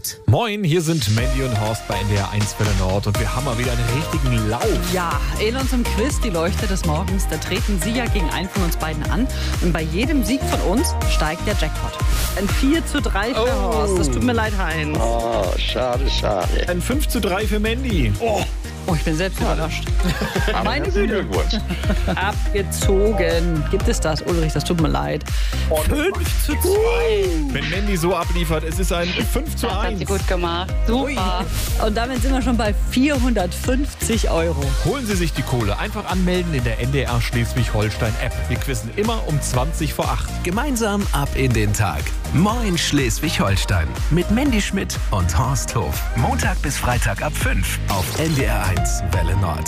Nord. Moin, hier sind Mandy und Horst bei NDR 1 Welle Nord und wir haben mal wieder einen richtigen Lauf. Ja, in unserem Quiz, die Leuchte des Morgens, da treten Sie ja gegen einen von uns beiden an. Und bei jedem Sieg von uns steigt der Jackpot. Ein 4:3 für Horst. Das tut mir leid, Heinz. Oh, schade. Ein 5:3 für Mandy. Oh, ich bin selbst überrascht. Meine Herzlichen Güte. Glückwunsch. Abgezogen. Gibt es das, Ulrich? Das tut mir leid. 5:2. Wenn Mandy so abliefert, es ist ein 5:1. Hat sie gut gemacht. Super. Und damit sind wir schon bei 450 €. Holen Sie sich die Kohle. Einfach anmelden in der NDR Schleswig-Holstein-App. Wir quizzen immer um 20 vor 8. Gemeinsam ab in den Tag. Moin Schleswig-Holstein. Mit Mandy Schmidt und Horst Hof. Montag bis Freitag ab 5 auf NDR 1 Welle Nord.